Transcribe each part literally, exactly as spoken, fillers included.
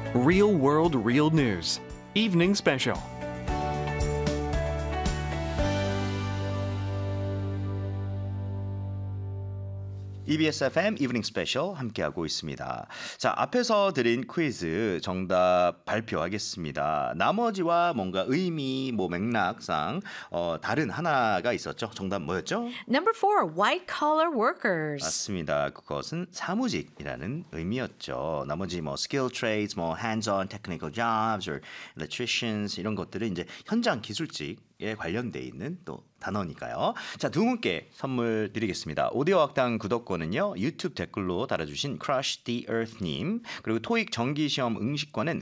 Real World Real News Evening Special. 이비에스 에프엠 이브닝 스페셜 함께하고 있습니다. 자, 앞에서 드린 퀴즈 정답 발표하겠습니다. 나머지와 뭔가 의미, 뭐 맥락상 어, 다른 하나가 있었죠. 정답 뭐였죠? Number four, white collar workers. 맞습니다. 그것은 사무직이라는 의미였죠. 나머지 뭐 skill trades, 뭐 hands-on technical jobs, or electricians 이런 것들은 이제 현장 기술직에 관련돼 있는 또 단어니까요. 자, 두 분께 선물 드리겠습니다. 오디오 학당 구독권은요. 유튜브 댓글로 달아주신 Crush the Earth님 그리고 토익 정기시험 응시권은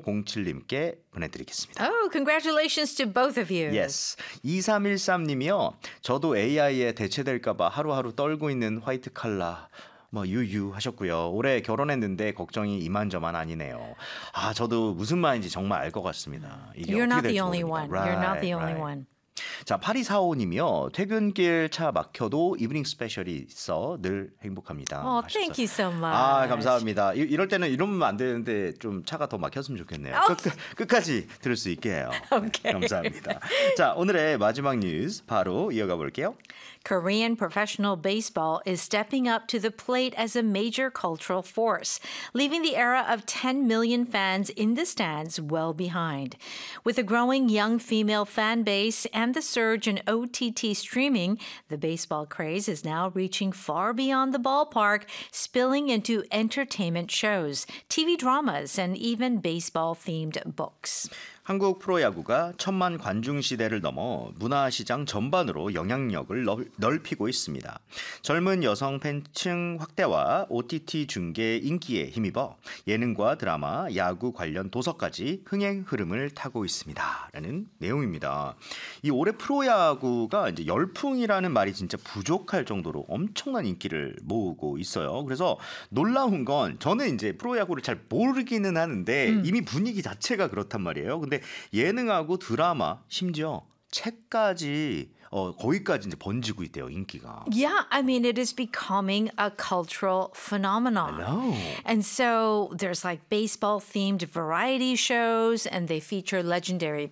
공오공칠님께 보내드리겠습니다. Oh, congratulations to both of you. Yes. 이삼일삼님이요. 저도 에이아이에 대체될까 봐 하루하루 떨고 있는 화이트 칼라. 뭐 유유 하셨고요. 올해 결혼했는데 걱정이 이만저만 아니네요. 아, 저도 무슨 말인지 정말 알 것 같습니다. 이게 You're 어떻게 not 될지 the only 모르니까. one. You're not Right, the only right. one. 자, 팔이사오님이요. 퇴근길 차 막혀도 이브닝 스페셜이 있어 늘 행복합니다. Oh, 하셨어요. thank you so much. 아, 감사합니다. 이, 이럴 때는 이러면 안 되는데 좀 차가 더 막혔으면 좋겠네요. Oh. 끝, 끝까지 들을 수 있게 해요. Okay. 감사합니다. 자, 오늘의 마지막 뉴스 바로 이어가 볼게요. Korean professional baseball is stepping up to the plate as a major cultural force, leaving the era of ten million fans in the stands well behind. With a growing young female fan base and the surge in O T T streaming, the baseball craze is now reaching far beyond the ballpark, spilling into entertainment shows, T V dramas, and even baseball-themed books. 한국 프로야구가 천만 관중 시대를 넘어 문화시장 전반으로 영향력을 넓, 넓히고 있습니다. 젊은 여성 팬층 확대와 오티티 중계 인기에 힘입어 예능과 드라마, 야구 관련 도서까지 흥행 흐름을 타고 있습니다. 라는 내용입니다. 이 올해 프로야구가 이제 열풍이라는 말이 진짜 부족할 정도로 엄청난 인기를 모으고 있어요. 그래서 놀라운 건 저는 이제 프로야구를 잘 모르기는 하는데 음. 이미 분위기 자체가 그렇단 말이에요. 근데 예능하고 드라마, 심지어 책까지 어, 거기까지 이제 번지고 있대요, 인기가. Yeah, I mean, it is becoming a cultural phenomenon. I know. And so there's like baseball-themed variety shows, and they feature legendary